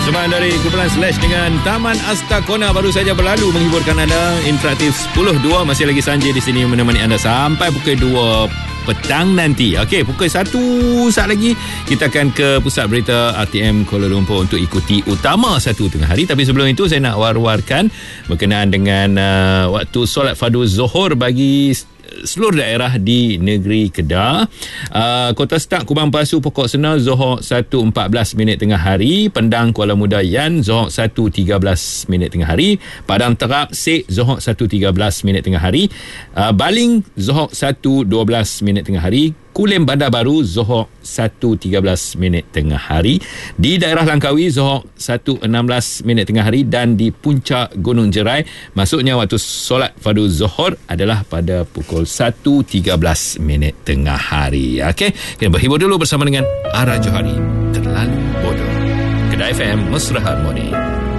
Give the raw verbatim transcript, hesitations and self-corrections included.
Sumbangan dari kumpulan Slash dengan Taman Astakona baru saja berlalu menghiburkan anda. Interaktif sepuluh dua masih lagi Sanjay di sini menemani anda sampai pukul dua petang nanti. Okey, pukul satu saat lagi kita akan ke pusat berita R T M Kuala Lumpur untuk ikuti utama satu tengah hari. Tapi sebelum itu saya nak war-warkan berkenaan dengan uh, waktu solat fardu Zuhur bagi seluruh daerah di negeri Kedah. Uh, Kota Start Kubang Pasu Pokok Senal Zuhur satu empat belas minit tengah hari. Pendang Kuala Muda Yan Zuhur satu tiga belas minit tengah hari. Padang Terap Sek Zuhur satu tiga belas minit tengah hari. uh, Baling Zuhur satu dua belas minit tengah hari. Kulim Bandar Baru Zuhur satu tiga belas minit tengah hari. Di daerah Langkawi Zuhur satu enam belas minit tengah hari. Dan di puncak Gunung Jerai maksudnya waktu solat fardu Zuhur adalah pada pukul satu tiga belas minit tengah hari. Okey, kita berhibur dulu bersama dengan Ara Johari, Terlalu Bodoh. Kedah F M Mesra Harmoni.